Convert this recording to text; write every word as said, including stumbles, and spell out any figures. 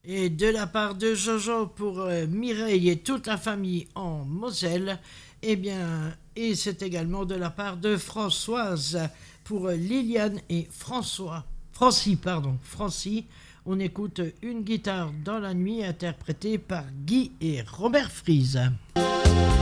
Et de la part de Jojo pour euh, Mireille et toute la famille en Moselle. Eh bien, et c'est également de la part de Françoise pour euh, Liliane et François. Francie, pardon, Francie. On écoute Une guitare dans la nuit interprétée par Guy et Robert Frise.